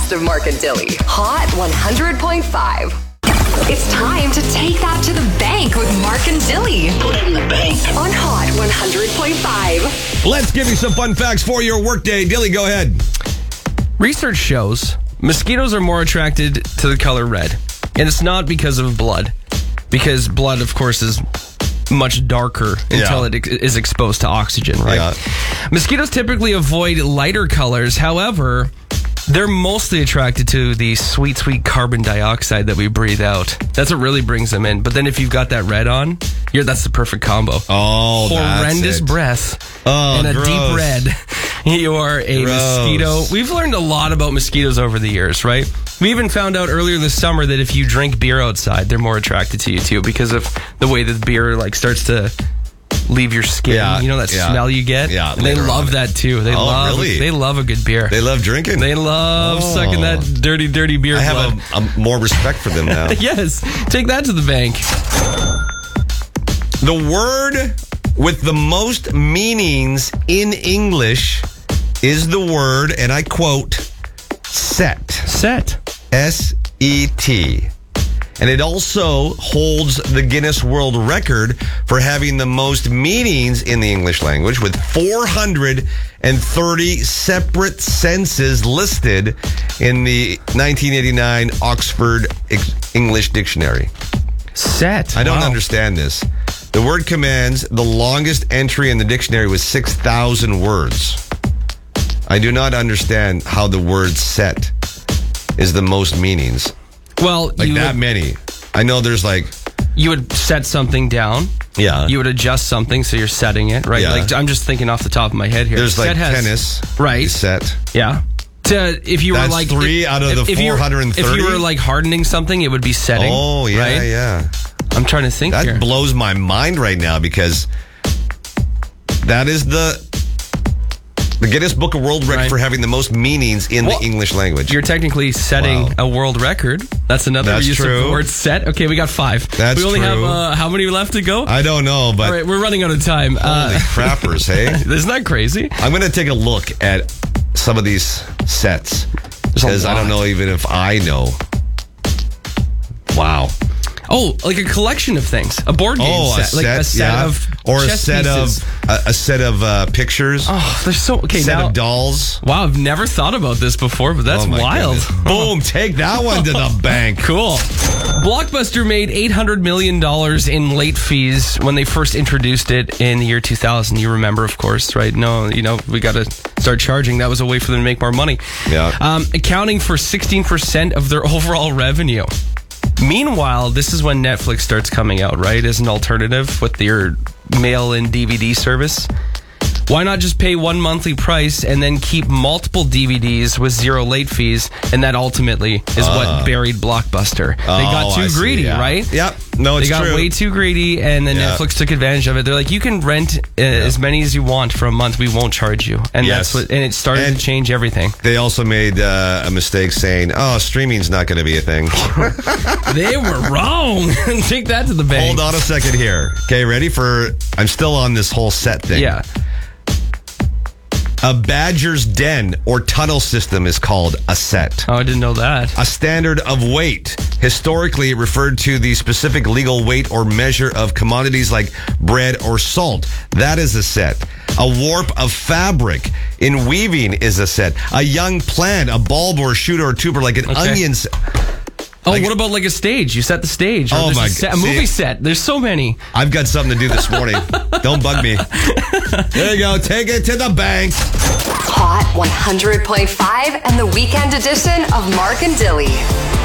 best of Mark and Dilly. Hot 100.5. It's time to take that to the bank with Mark and Dilly. Put it in the bank. On Hot 100.5. Let's give you some fun facts for your workday. Dilly, go ahead. Research shows mosquitoes are more attracted to the color red. And it's not because of blood. Because blood, of course, is much darker until it is exposed to oxygen, right? Yeah. Mosquitoes typically avoid lighter colors. However, they're mostly attracted to the sweet, sweet carbon dioxide that we breathe out. That's what really brings them in. But then if you've got that red on, that's the perfect combo. Oh, horrendous breath and a gross. deep red. You are a mosquito. We've learned a lot about mosquitoes over the years, right? We even found out earlier this summer that if you drink beer outside, they're more attracted to you too because of the way that the beer starts to leave your skin. Yeah, you know that smell you get? Yeah. And they love that too. They love a good beer. They love drinking. They love sucking that dirty, dirty beer I blood. have a more respect for them now. Yes. Take that to the bank. The word with the most meanings in English is the word, and I quote, set. Set. S-E-T. And it also holds the Guinness World Record for having the most meanings in the English language, with 430 separate senses listed in the 1989 Oxford English Dictionary. Set. I don't understand this. The word commands the longest entry in the dictionary was 6,000 words. I do not understand how the word set is the most meanings. Well, that many. I know there's you would set something down. Yeah. You would adjust something, so you're setting it, right? Yeah. I'm just thinking off the top of my head here. There's set tennis. Right. Set. Yeah. If you That's were 3 out of the 430. If you were hardening something, it would be setting. Oh, yeah, right? yeah. I'm trying to think here. That blows my mind right now because that is the Guinness Book of World Record for having the most meanings in the English language. You're technically setting a world record. That's another use of the word set. Okay, we got 5. That's we only true. have how many left to go? I don't know, but all right, we're running out of time. Holy crappers, hey? Isn't that crazy? I'm going to take a look at some of these sets because I don't know even if I know. Wow. Oh, like a collection of things. A board game set. A set of or a chess set pieces. of a set of pictures. Oh, there's so set of dolls. Wow, I've never thought about this before, but that's wild. Boom, take that one to the bank. Cool. Blockbuster made $800 million in late fees when they first introduced it in the year 2000. You remember, of course, right? No, we got to start charging. That was a way for them to make more money. Yeah. Accounting for 16% of their overall revenue. Meanwhile, this is when Netflix starts coming out, right? As an alternative with your mail-in DVD service. Why not just pay one monthly price and then keep multiple DVDs with 0 late fees? And that ultimately is what buried Blockbuster. They got too greedy, right? Yep. No, it's true. They got way too greedy, and then Netflix took advantage of it. They're like, you can rent as many as you want for a month. We won't charge you. And that's what. And it started to change everything. They also made a mistake saying, streaming's not going to be a thing. They were wrong. Take that to the bank. Hold on a second here. Okay, ready for... I'm still on this whole set thing. Yeah. A badger's den or tunnel system is called a set. Oh, I didn't know that. A standard of weight. Historically, it referred to the specific legal weight or measure of commodities like bread or salt. That is a set. A warp of fabric in weaving is a set. A young plant, a bulb or shoot or tuber like an onion set. Oh, what about like a stage? You set the stage. Or my God. A movie set. There's so many. I've got something to do this morning. Don't bug me. There you go. Take it to the bank. Hot 100.5 and the weekend edition of Mark and Dilly.